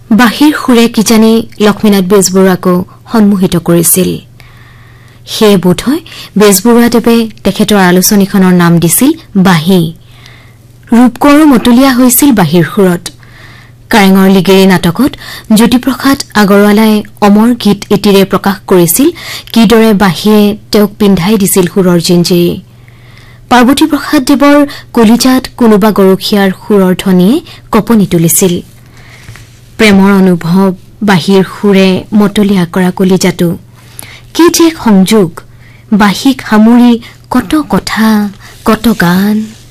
বাহিৰ সুৰে কিজানি লক্ষ্মীনাথ বেজবৰুৱাকো সন্মোহিত কৰিছিল। সেয়ে বোধহয় বেজবৰুৱাদেৱে তেখেতৰ আলোচনীখনৰ নাম দিছিল বাঁহী। ৰূপকোঁৱৰো মতলীয়া হৈছিল বাঁহীৰ সুৰত। কাৰেঙৰ লিগিৰি নাটকত জ্যোতিপ্ৰসাদ আগৰৱালাই অমৰ গীত এটিৰে প্ৰকাশ কৰিছিল কিদৰে বাঁহীয়ে তেওঁক পিন্ধাই দিছিল সুৰৰ জিঞ্জিৰি। পাৰ্বতী প্ৰসাদ দেৱৰ কলিজাত কোনোবা গৰখীয়াৰ সুৰৰ ধ্বনিয়ে কঁপনি তুলিছিল। প্ৰেমৰ অনুভৱ বাঁহীৰ সুৰে মতলীয়া কৰা কলিজাটো কি যে সংযোগ, বাঁহীক সামৰি কত কথা কত গান।